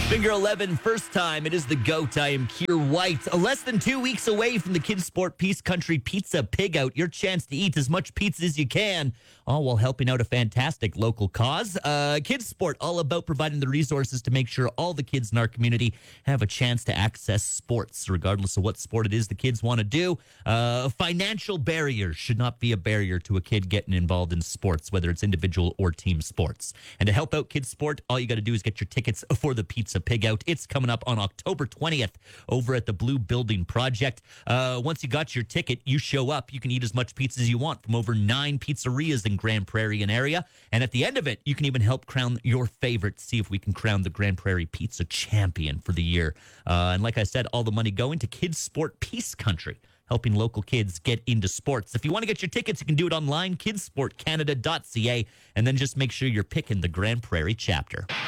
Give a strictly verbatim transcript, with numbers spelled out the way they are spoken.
Finger eleven, first time. It is the GOAT. I am Keir White. Less than two weeks away from the Kids Sport Peace Country Pizza Pig Out. Your chance to eat as much pizza as you can, all while helping out a fantastic local cause. Uh, Kids Sport, all about providing the resources to make sure all the kids in our community have a chance to access sports, regardless of what sport it is the kids want to do. Uh, financial barriers should not be a barrier to a kid getting involved in sports, whether it's individual or team sports. And to help out Kids Sport, all you got to do is get your tickets for the Pizza Pig Out. It's coming up on October twentieth over at the Blue Building Project. Uh, once you got your ticket, you show up. You can eat as much pizza as you want from over nine pizzerias in Grand Prairie and area. And at the end of it, you can even help crown your favorite. See if we can crown the Grand Prairie Pizza Champion for the year. Uh, and like I said, all the money going to Kids Sport Peace Country, helping local kids get into sports. If you want to get your tickets, you can do it online, kids sport canada dot c a, and then just make sure you're picking the Grand Prairie chapter.